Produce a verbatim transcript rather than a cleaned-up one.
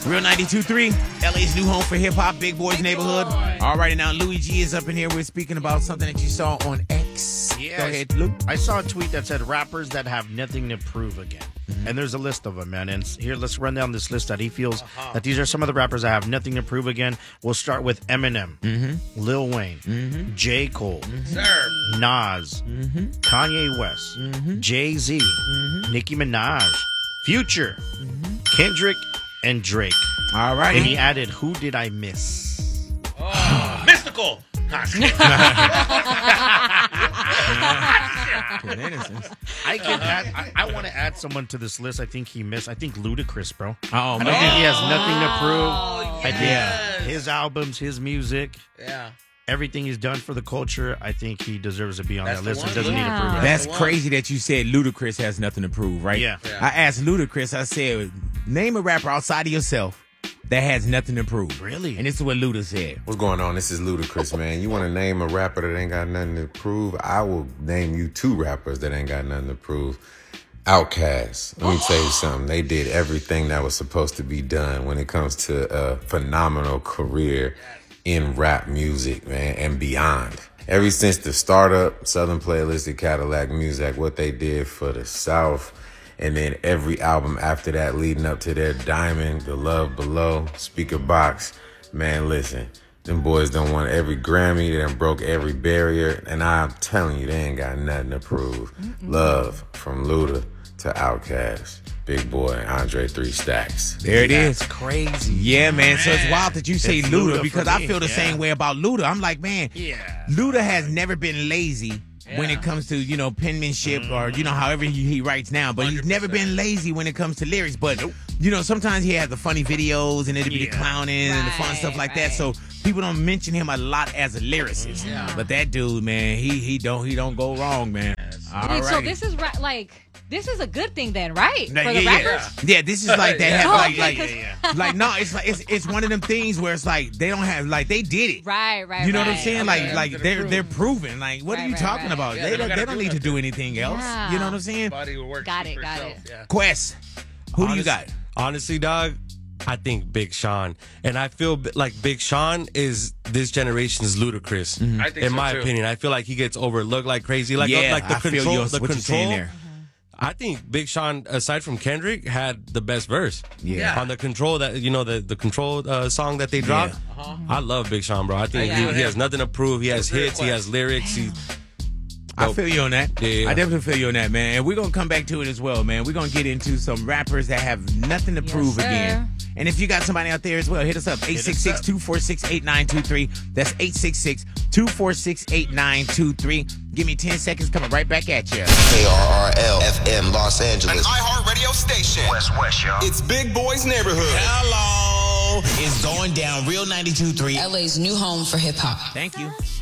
Real ninety-two point three, L A's new home for hip-hop, Big Boy's Neighborhood. All right, and now Louis G is up in here. We're speaking about something that you saw on X. Yes. Go ahead, Lou. I saw a tweet that said rappers that have nothing to prove again. Mm-hmm. And there's a list of them, man. And here, let's run down this list that he feels uh-huh. that these are some of the rappers that have nothing to prove again. We'll start with Eminem, mm-hmm. Lil Wayne, mm-hmm. J. Cole, mm-hmm. Nas, mm-hmm. Kanye West, mm-hmm. Jay-Z, mm-hmm. Nicki Minaj, Future, mm-hmm. Kendrick, and Drake. All right. And he added, who did I miss? Oh, Mystical. I can add. I, I want to add someone to this list. I think he missed. I think Ludacris, bro. Oh, I man. don't think he has nothing to prove. Oh, I think yes. his albums, his music, Yeah. everything he's done for the culture, I think he deserves to be on That's that the list. one. He doesn't Yeah. need to prove it. That's the one. crazy that you said Ludacris has nothing to prove, right? Yeah. Yeah. I asked Ludacris, I said, name a rapper outside of yourself that has nothing to prove. Really? And this is what Luda said. What's going on? This is Ludacris, man. You want to name a rapper that ain't got nothing to prove? I will name you two rappers that ain't got nothing to prove. Outkast. Let me tell you something. They did everything that was supposed to be done when it comes to a phenomenal career in rap music, man, and beyond. Ever since the startup, Southern Playalistic Cadillac Music, what they did for the South, and then every album after that leading up to their Diamond, The Love Below, Speaker Box. Man, listen, them boys done won every Grammy, they done broke every barrier, and I'm telling you, they ain't got nothing to prove. Mm-mm. Love from Luda to Outkast. Big Boy, Andre Three Stacks. There it is. That's crazy. Yeah, man. So it's wild that you say It's Luda, Luda because for I me, feel the yeah. same way about Luda. I'm like, man, Yeah. Luda has never been lazy when Yeah. it comes to, you know, penmanship or, you know, however he, he writes now. But he's never been lazy when it comes to lyrics. But, you know, sometimes he has the funny videos and it'll be the Yeah. clowning and the fun Right, stuff like that. right. So people don't mention him a lot as a lyricist. Yeah. But that dude, man, he he don't he don't go wrong, man. All Wait, so righty. this is ra- like this is a good thing then, right? Like, For the yeah, rappers? yeah. yeah, this is like they Yeah. have Oh, like okay, like 'cause- Yeah, yeah. like no, it's like it's it's one of them things where it's like they don't have like they did it. Right, right. You know what I'm right. saying? Okay. Like, like They're they're proven. they're proven. Like, what Right, are you right, talking right. about? Yeah, they they don't, don't they gotta don't do need to do nothing. anything else. Yeah. You know what I'm saying? Body will work Got it, for got itself. it. Yeah. Quest, who do you Honest- got? Honestly, dog, I think Big Sean. And I feel bi- like Big Sean is this generation's Ludacris. Mm-hmm. I think in so, my too. opinion, I feel like he gets overlooked like crazy. Like, yeah, like the I feel control, you, the what you're saying control. there. I think Big Sean, aside from Kendrick, had the best verse. Yeah. On the control that you know the the control uh, song that they dropped. Uh-huh. I love Big Sean, bro. I think Yeah. he, he has nothing to prove. He has That's hits. He real has lyrics. He, I feel you on that. Yeah, yeah. I definitely feel you on that, man. And we're gonna come back to it as well, man. We're gonna get into some rappers that have nothing to Yes, prove sir. again. And if you got somebody out there as well, hit us up. eight six six, two four six, eight nine two three. That's eight six six, two four six, eight nine two three. Give me ten seconds, coming right back at you. K R R L F M Los Angeles. An iHeartRadio station. West West, y'all. It's Big Boy's Neighborhood. Hello. It's going down. Real ninety-two point three. L A's new home for hip hop. Thank you.